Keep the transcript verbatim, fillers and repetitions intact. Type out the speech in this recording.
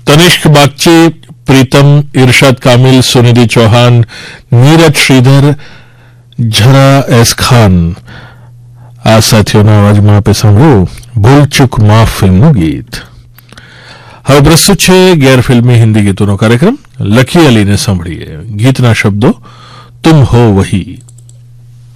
तनिष्क बागची, प्रीतम, इरशाद कामिल, सुनिधि चौहान, नीरज श्रीधर, झरा एस खान आ સાથીઓના અવાજમાં આપે સાંભળ્યું ભૂલચૂક માફ ફિલ્મનું ગીત. હવે પ્રસ્તુત છે ગેરફિલ્મી હિન્દી ગીતોનો કાર્યક્રમ. લકી અલીને સાંભળીએ. ગીતના શબ્દો તુમ હો વહી.